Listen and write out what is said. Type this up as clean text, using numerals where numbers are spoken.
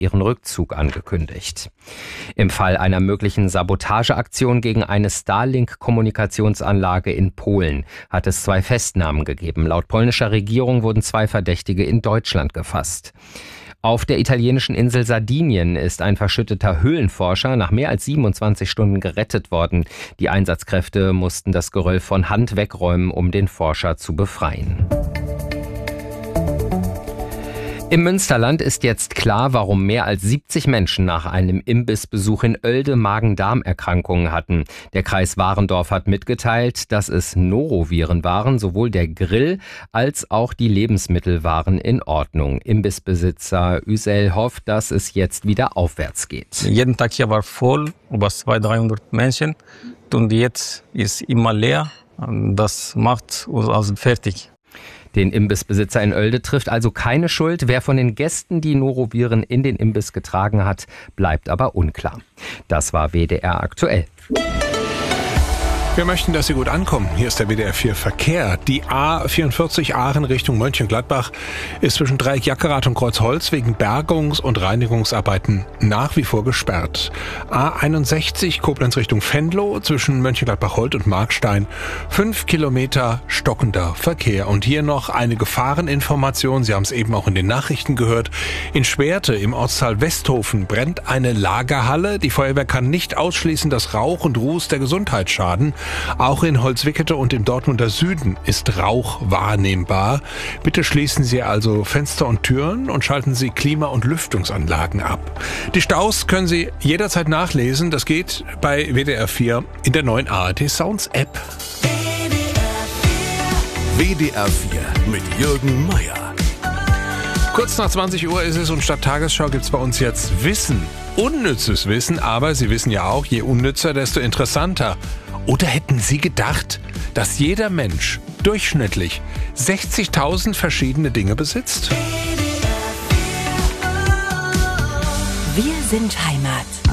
ihren Rückzug angekündigt. Im Fall einer möglichen Sabotageaktion gegen eine Starlink-Kommunikationsanlage in Polen hat es 2 Festnahmen gegeben. Laut polnischer Regierung wurden 2 Verdächtige in Deutschland gefasst. Auf der italienischen Insel Sardinien ist ein verschütteter Höhlenforscher nach mehr als 27 Stunden gerettet worden. Die Einsatzkräfte mussten das Geröll von Hand wegräumen, um den Forscher zu befreien. Im Münsterland ist jetzt klar, warum mehr als 70 Menschen nach einem Imbissbesuch in Oelde Magen-Darm-Erkrankungen hatten. Der Kreis Warendorf hat mitgeteilt, dass es Noroviren waren. Sowohl der Grill als auch die Lebensmittel waren in Ordnung. Imbissbesitzer Üsel hofft, dass es jetzt wieder aufwärts geht. Jeden Tag hier war voll, über 200-300 Menschen. Und jetzt ist immer leer. Das macht uns also fertig. Den Imbissbesitzer in Oelde trifft also keine Schuld. Wer von den Gästen die Noroviren in den Imbiss getragen hat, bleibt aber unklar. Das war WDR aktuell. Wir möchten, dass Sie gut ankommen. Hier ist der WDR 4 Verkehr. Die A44 Aachen Richtung Mönchengladbach ist zwischen Dreieck Jackerath und Kreuzholz wegen Bergungs- und Reinigungsarbeiten nach wie vor gesperrt. A61 Koblenz Richtung Venlo zwischen Mönchengladbach-Holt und Markstein. 5 Kilometer stockender Verkehr. Und hier noch eine Gefahreninformation. Sie haben es eben auch in den Nachrichten gehört. In Schwerte im Ortsteil Westhofen brennt eine Lagerhalle. Die Feuerwehr kann nicht ausschließen, dass Rauch und Ruß der Gesundheit schaden. Auch in Holzwickede und im Dortmunder Süden ist Rauch wahrnehmbar. Bitte schließen Sie also Fenster und Türen und schalten Sie Klima- und Lüftungsanlagen ab. Die Staus können Sie jederzeit nachlesen. Das geht bei WDR 4 in der neuen ARD Sounds App. WDR 4 mit Jürgen Meier. Kurz nach 20 Uhr ist es und statt Tagesschau gibt es bei uns jetzt Wissen. Unnützes Wissen, aber Sie wissen ja auch, je unnützer, desto interessanter. Oder hätten Sie gedacht, dass jeder Mensch durchschnittlich 60.000 verschiedene Dinge besitzt? Wir sind Heimat.